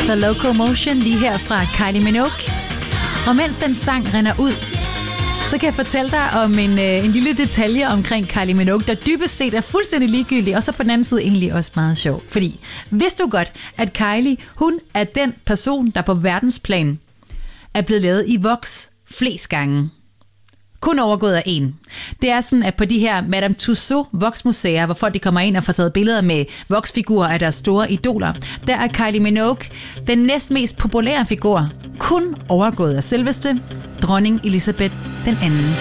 The Locomotion lige her fra Kylie Minogue. Og mens den sang render ud, så kan jeg fortælle dig om en lille detalje omkring Kylie Minogue, der dybest set er fuldstændig ligegyldig, og så på den anden side egentlig også meget sjov. Fordi, vidste du godt, at Kylie, hun er den person, der på verdensplan er blevet lavet i voks flest gange. Kun overgået af en. Det er sådan, at på de her Madame Tussauds voksmuseer, hvor folk de kommer ind og får taget billeder med voksfigurer af deres store idoler, der er Kylie Minogue den næstmest populære figur, kun overgået af selveste dronning Elizabeth II.